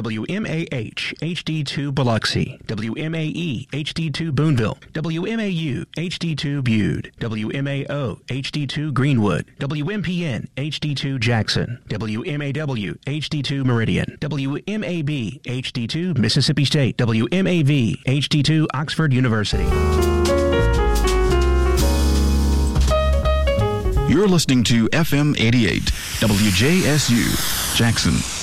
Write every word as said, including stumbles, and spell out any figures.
W M A H H D two Biloxi, W M A E H D two Boonville, W M A U H D two Bude, W M A O H D two Greenwood, W M P N H D two Jackson, W M A W H D two Meridian, W M A B H D two Mississippi State, W M A V H D two Oxford University. You're listening to F M eighty-eight, W J S U, Jackson.